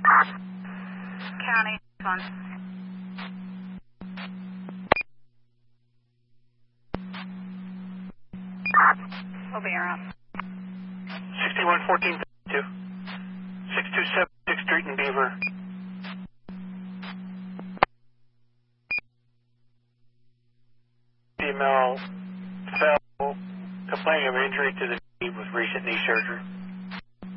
County, one. We'll be around. 6114-2. 627 6th Street in Beaver. Female fell complaining of injury to the knee with recent knee surgery.